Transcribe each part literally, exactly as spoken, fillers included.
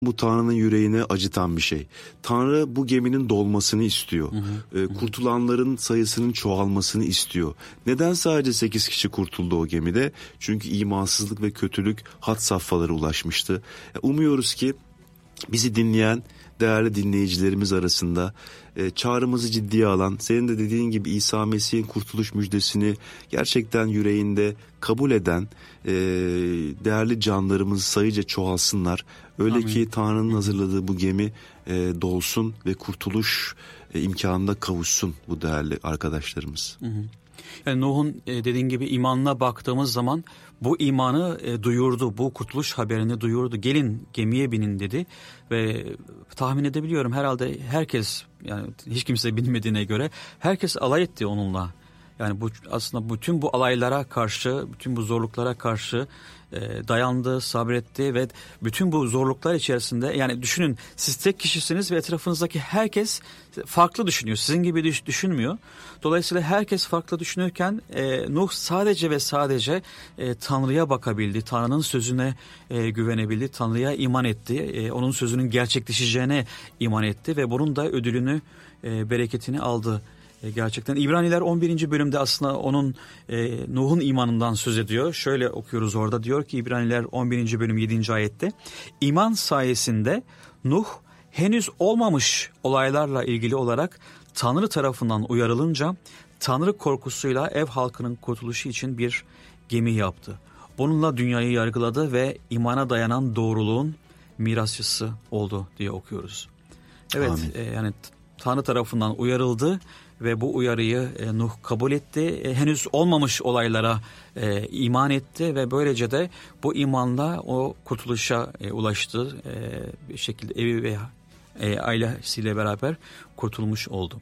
Bu Tanrı'nın yüreğine acıtan bir şey. Tanrı bu geminin dolmasını istiyor. Hı hı, ee, kurtulanların sayısının çoğalmasını istiyor. Neden sadece sekiz kişi kurtuldu o gemide? Çünkü imansızlık ve kötülük had safhalara ulaşmıştı. Umuyoruz ki bizi dinleyen değerli dinleyicilerimiz arasında e, çağrımızı ciddiye alan, senin de dediğin gibi İsa Mesih'in kurtuluş müjdesini gerçekten yüreğinde kabul eden e, değerli canlarımız sayıca çoğalsınlar. Öyle Amin. Ki Tanrı'nın hazırladığı bu gemi e, dolsun ve kurtuluş e, imkanına kavuşsun bu değerli arkadaşlarımız. Hı hı. Yani Nuh'un e, dediğin gibi imanına baktığımız zaman bu imanı e, duyurdu, bu kurtuluş haberini duyurdu. Gelin gemiye binin dedi ve tahmin edebiliyorum herhalde herkes, yani hiç kimse bilmediğine göre herkes alay etti onunla. Yani bu aslında bütün bu alaylara karşı, bütün bu zorluklara karşı e, dayandı, sabretti ve bütün bu zorluklar içerisinde, yani düşünün siz tek kişisiniz ve etrafınızdaki herkes farklı düşünüyor. Sizin gibi düş, düşünmüyor. Dolayısıyla herkes farklı düşünürken e, Nuh sadece ve sadece e, Tanrı'ya bakabildi. Tanrı'nın sözüne e, güvenebildi. Tanrı'ya iman etti. E, onun sözünün gerçekleşeceğine iman etti ve bunun da ödülünü, e, bereketini aldı. Gerçekten İbraniler on birinci bölümde aslında onun e, Nuh'un imanından söz ediyor. Şöyle okuyoruz orada, diyor ki İbraniler on birinci bölüm yedinci ayette: İman sayesinde Nuh henüz olmamış olaylarla ilgili olarak Tanrı tarafından uyarılınca Tanrı korkusuyla ev halkının kurtuluşu için bir gemi yaptı. Bununla dünyayı yargıladı ve imana dayanan doğruluğun mirasçısı oldu diye okuyoruz. Evet, e, yani Tanrı tarafından uyarıldı ve bu uyarıyı e, Nuh kabul etti. E, henüz olmamış olaylara e, iman etti ve böylece de bu imanla o kurtuluşa e, ulaştı. E, bir şekilde evi ve e, ailesiyle beraber kurtulmuş oldu.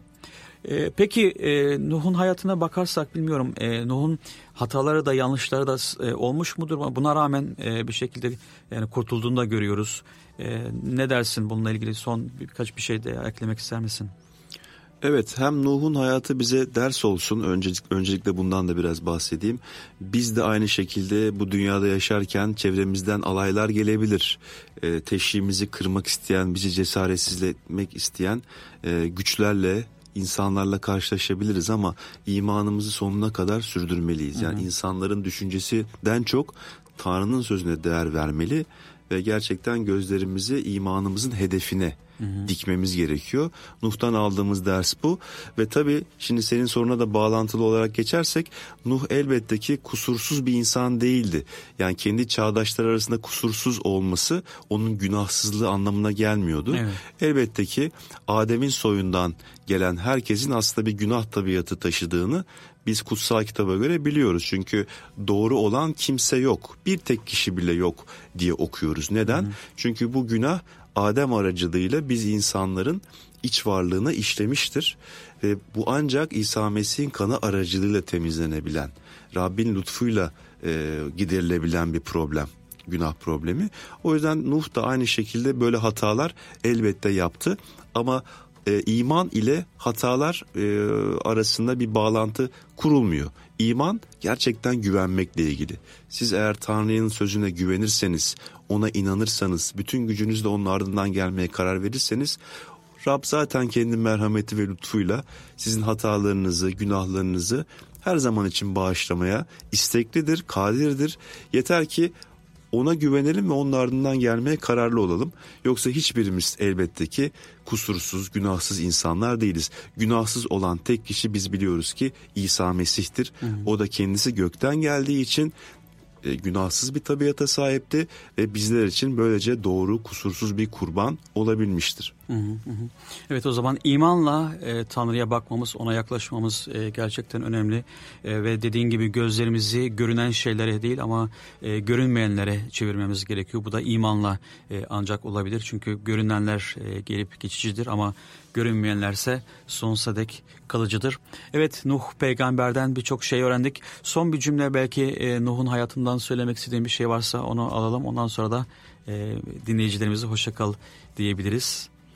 E, peki e, Nuh'un hayatına bakarsak bilmiyorum, e, Nuh'un hataları da yanlışları da e, olmuş mudur? Buna rağmen e, bir şekilde yani kurtulduğunu da görüyoruz. E, ne dersin bununla ilgili, son birkaç bir şey de eklemek ister misin? Evet, hem Nuh'un hayatı bize ders olsun. Öncelik, öncelikle bundan da biraz bahsedeyim. Biz de aynı şekilde bu dünyada yaşarken çevremizden alaylar gelebilir. E, teşhimizi kırmak isteyen, bizi cesaretsizletmek isteyen e, güçlerle, insanlarla karşılaşabiliriz ama imanımızı sonuna kadar sürdürmeliyiz. Yani hı hı. insanların düşüncesinden çok Tanrı'nın sözüne değer vermeli ve gerçekten gözlerimizi imanımızın hedefine Hı hı. dikmemiz gerekiyor. Nuh'tan aldığımız ders bu ve tabii şimdi senin soruna da bağlantılı olarak geçersek, Nuh elbette ki kusursuz bir insan değildi. Yani kendi çağdaşlar arasında kusursuz olması onun günahsızlığı anlamına gelmiyordu. Evet. Elbette ki Adem'in soyundan gelen herkesin aslında bir günah tabiatı taşıdığını biz kutsal kitaba göre biliyoruz. Çünkü doğru olan kimse yok, bir tek kişi bile yok diye okuyoruz. Neden? Hı hı. Çünkü bu günah Adem aracılığıyla biz insanların iç varlığına işlemiştir. Ve bu ancak İsa Mesih'in kanı aracılığıyla temizlenebilen, Rabbin lütfuyla e, giderilebilen bir problem, günah problemi. O yüzden Nuh da aynı şekilde böyle hatalar elbette yaptı. Ama e, iman ile hatalar e, arasında bir bağlantı kurulmuyor. İman gerçekten güvenmekle ilgili. Siz eğer Tanrı'nın sözüne güvenirseniz, ona inanırsanız, bütün gücünüzle onun ardından gelmeye karar verirseniz, Rab zaten kendi merhameti ve lütfuyla sizin hatalarınızı, günahlarınızı her zaman için bağışlamaya isteklidir, kadirdir. Yeter ki ona güvenelim ve onun ardından gelmeye kararlı olalım. Yoksa hiçbirimiz elbette ki kusursuz, günahsız insanlar değiliz. Günahsız olan tek kişi biz biliyoruz ki İsa Mesih'tir. Hı hı. O da kendisi gökten geldiği için e, günahsız bir tabiata sahipti ve bizler için böylece doğru, kusursuz bir kurban olabilmiştir. Hı hı hı. Evet, o zaman imanla e, Tanrı'ya bakmamız, ona yaklaşmamız e, gerçekten önemli e, ve dediğin gibi gözlerimizi görünen şeylere değil ama e, görünmeyenlere çevirmemiz gerekiyor. Bu da imanla e, ancak olabilir, çünkü görünenler e, gelip geçicidir ama görünmeyenlerse sonsuza dek kalıcıdır. Evet, Nuh peygamberden birçok şey öğrendik. Son bir cümle belki e, Nuh'un hayatından söylemek istediğim bir şey varsa onu alalım. Ondan sonra da e, dinleyicilerimize hoşça kal diyebiliriz.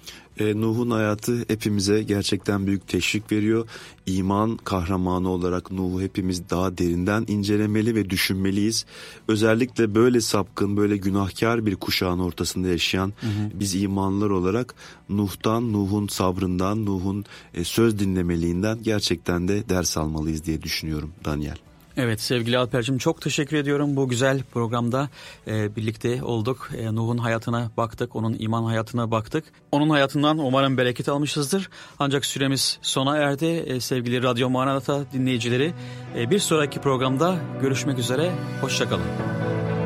E, Nuh'un hayatı hepimize gerçekten büyük teşvik veriyor. İman kahramanı olarak Nuh'u hepimiz daha derinden incelemeli ve düşünmeliyiz. Özellikle böyle sapkın, böyle günahkar bir kuşağın ortasında yaşayan hı hı. biz imanlılar olarak Nuh'tan, Nuh'un sabrından, Nuh'un e, söz dinlemeliğinden gerçekten de ders almalıyız diye düşünüyorum Daniel. Evet sevgili Alper'cim, çok teşekkür ediyorum. Bu güzel programda e, birlikte olduk. E, Nuh'un hayatına baktık, onun iman hayatına baktık. Onun hayatından umarım bereket almışızdır. Ancak süremiz sona erdi. E, sevgili Radyo Maranata dinleyicileri, e, bir sonraki programda görüşmek üzere. Hoşça kalın.